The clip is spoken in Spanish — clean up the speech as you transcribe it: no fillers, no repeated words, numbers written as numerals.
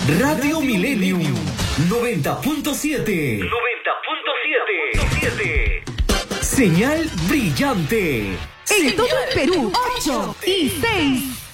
Radio Millennium 90.7. 90.7. Señal brillante. En todo el Perú, 8 y 6.